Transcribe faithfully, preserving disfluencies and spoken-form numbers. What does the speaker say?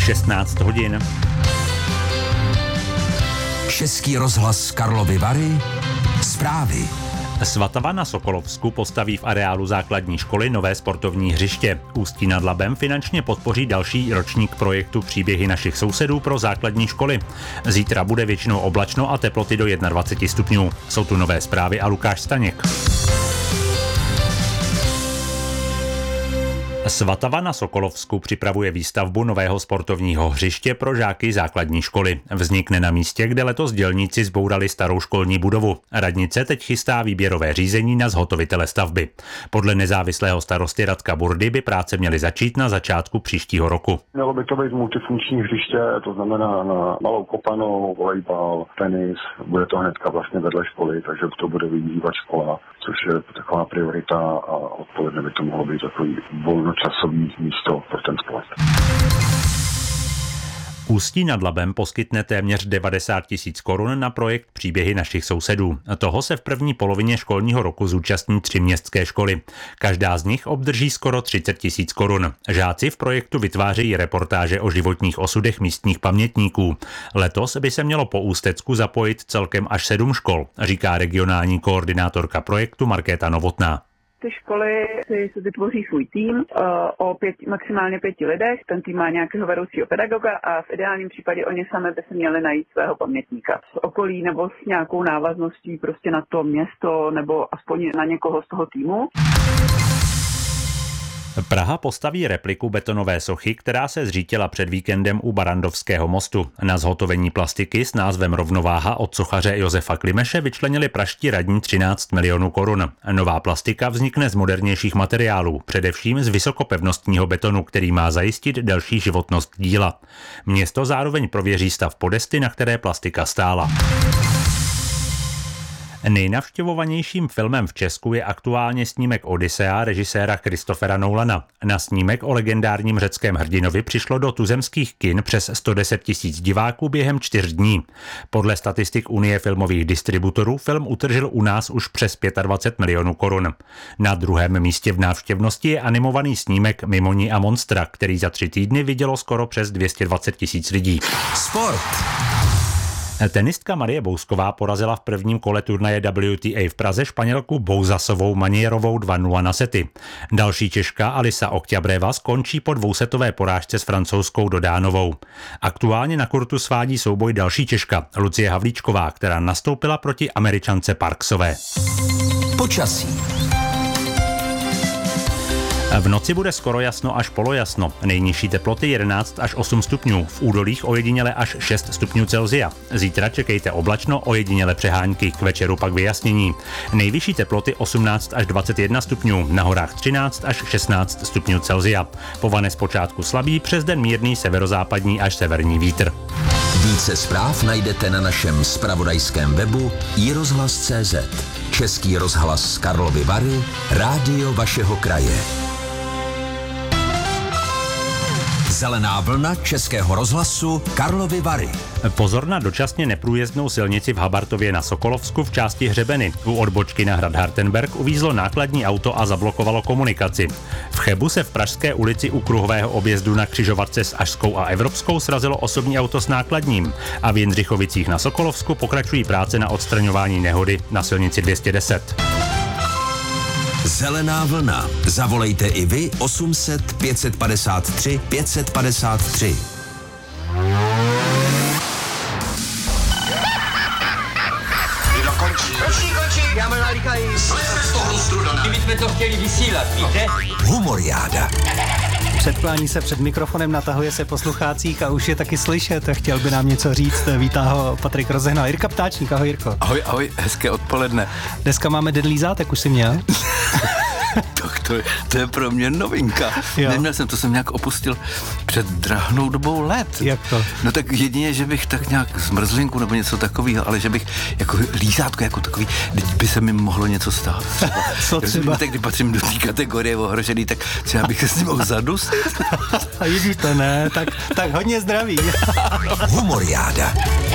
šestnáct hodin. Český rozhlas Karlovy Vary. Zprávy. Svatava na Sokolovsku postaví v areálu základní školy nové sportovní hřiště. Ústí nad Labem finančně podpoří další ročník projektu Příběhy našich sousedů pro základní školy. Zítra bude většinou oblačno a teploty do dvacet jedna stupňů. Jsou tu nové zprávy a Lukáš Staněk. Svatava na Sokolovsku připravuje výstavbu nového sportovního hřiště pro žáky základní školy. Vznikne na místě, kde letos dělníci zbourali starou školní budovu. Radnice teď chystá výběrové řízení na zhotovitele stavby. Podle nezávislého starosty Radka Burdy by práce měly začít na začátku příštího roku. Mělo by to být multifunkční hřiště, to znamená na malou kopanou, volejbal, tenis, bude to hnedka vlastně vedle školy, takže to bude využívat škola, což je taková priorita a odpoledne by to mohlo být takový volnočasový místo pro ten sport. Ústí nad Labem poskytne téměř devadesát tisíc korun na projekt Příběhy našich sousedů. Toho se v první polovině školního roku zúčastní tři městské školy. Každá z nich obdrží skoro třicet tisíc korun. Žáci v projektu vytvářejí reportáže o životních osudech místních pamětníků. Letos by se mělo po Ústecku zapojit celkem až sedm škol, říká regionální koordinátorka projektu Markéta Novotná. Ty školy si, si vytvoří svůj tým uh, o pět, maximálně pěti lidech. Ten tým má nějakého vedoucího pedagoga a v ideálním případě oni sami by se měli najít svého pamětníka z okolí nebo s nějakou návazností prostě na to město nebo aspoň na někoho z toho týmu. Praha postaví repliku betonové sochy, která se zřítila před víkendem u Barandovského mostu. Na zhotovení plastiky s názvem Rovnováha od sochaře Josefa Klimeše vyčlenili praští radní třináct milionů korun. Nová plastika vznikne z modernějších materiálů, především z vysokopevnostního betonu, který má zajistit delší životnost díla. Město zároveň prověří stav podesty, na které plastika stála. Nejnavštěvovanějším filmem v Česku je aktuálně snímek Odyssea režiséra Christophera Nolana. Na snímek o legendárním řeckém hrdinovi přišlo do tuzemských kin přes sto deset tisíc diváků během čtyř dní. Podle statistik Unie filmových distributorů film utržil u nás už přes dvacet pět milionů korun. Na druhém místě v návštěvnosti je animovaný snímek Mimoni a Monstra, který za tři týdny vidělo skoro přes dvě stě dvacet tisíc lidí. Sport. Tenistka Marie Bousková porazila v prvním kole turnaje W T A v Praze Španělku Bouzasovou Manierovou dva nula na sety. Další Češka Alisa Okťabreva skončí po dvousetové porážce s francouzskou Dodánovou. Aktuálně na kurtu svádí souboj další Češka Lucie Havlíčková, která nastoupila proti Američance Parksové. Počasí. V noci bude skoro jasno až polojasno. Nejnižší teploty jedenáct až osm stupňů, v údolích ojediněle až šest stupňů Celsia. Zítra čekejte oblačno, ojediněle přehánky, k večeru pak vyjasnění. Nejvyšší teploty osmnáct až dvacet jedna stupňů, na horách třináct až šestnáct stupňů Celsia. Po vane zpočátku slabý, přes den mírný severozápadní až severní vítr. Více zpráv najdete na našem zpravodajském webu i rozhlas tečka cé zet. Český rozhlas Karlovy Vary, rádio vašeho kraje. Zelená vlna Českého rozhlasu Karlovy Vary. Pozor na dočasně neprůjezdnou silnici v Habartově na Sokolovsku v části Hřebeny. U odbočky na hrad Hartenberg uvízlo nákladní auto a zablokovalo komunikaci. V Chebu se v Pražské ulici u kruhového objezdu na křižovatce s Ažskou a Evropskou srazilo osobní auto s nákladním. A v Jindřichovicích na Sokolovsku pokračují práce na odstraňování nehody na silnici dvě stě deset. Zelená vlna. Zavolejte i vy osm set pět set padesát tři pět set padesát tři. Kdo končí? Končí, končí. Já mám nalíkají. Slejte z toho strudana. Kdybychom to chtěli vysílat, víte? Humoriáda. Předklání se před mikrofonem, natahuje se posluchácích a už je taky slyšet. Chtěl by nám něco říct, vítá ho Patrik Rozehnal. Jirka Ptáčník, ahoj Jirko. Ahoj, ahoj, hezké odpoledne. Dneska máme denlý zátek, už jsi měl? Tak to, to je pro mě novinka. Jo. Neměl jsem, to jsem nějak opustil před drahnou dobou let. Jak to? No tak jedině, že bych tak nějak zmrzlinku nebo něco takového, ale že bych jako lízátko jako takový, by se mi mohlo něco stát. Třeba. Co třeba? Tak když patřím do té kategorie ohrožený, tak třeba bych se s ním mohl zadusit. A ježíš to ne, tak, tak hodně zdraví. Humoriáda.